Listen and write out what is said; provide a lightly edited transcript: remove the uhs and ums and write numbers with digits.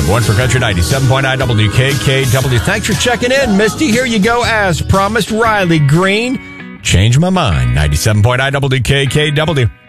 One for Country 97.9 WKKW. Thanks for checking in, Misty. Here you go, as promised. Riley Green, Change My Mind. 97.9 WKKW.